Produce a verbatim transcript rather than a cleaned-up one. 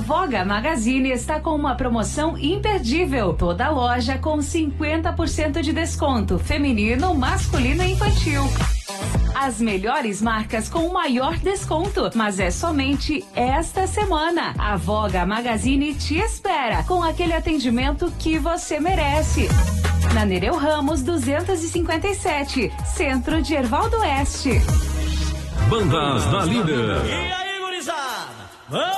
Voga Magazine está com uma promoção imperdível. Toda loja com cinquenta por cento de desconto, feminino, masculino e infantil. As melhores marcas com o maior desconto, mas é somente esta semana. A Voga Magazine te espera com aquele atendimento que você merece. Na Nereu Ramos duzentos e cinquenta e sete, Centro de Ervaldo Oeste. Bandas da Líder. E aí, gurizada?